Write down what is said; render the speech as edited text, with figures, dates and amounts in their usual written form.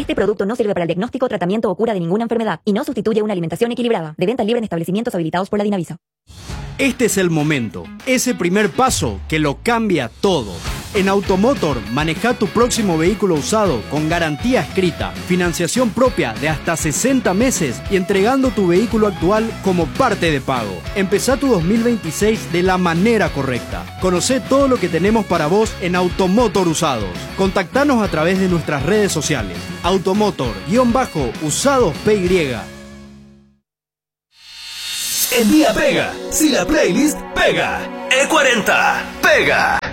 Este producto no sirve para el diagnóstico, tratamiento o cura de ninguna enfermedad y no sustituye una alimentación equilibrada. De venta libre en establecimientos habilitados por la Dinavisa. Este es el momento, ese primer paso que lo cambia todo. En Automotor, maneja tu próximo vehículo usado con garantía escrita, financiación propia de hasta 60 meses y entregando tu vehículo actual como parte de pago. Empezá tu 2026 de la manera correcta. Conocé todo lo que tenemos para vos en Automotor Usados. Contactanos a través de nuestras redes sociales. Automotor-Usados PY. El día pega, si la playlist pega. E40, pega.